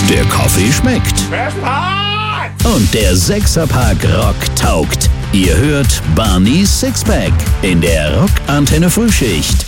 Der Kaffee schmeckt. Und der Sechserpack Rock taugt. Ihr hört Barneys Sixpack in der Rock Antenne Frühschicht.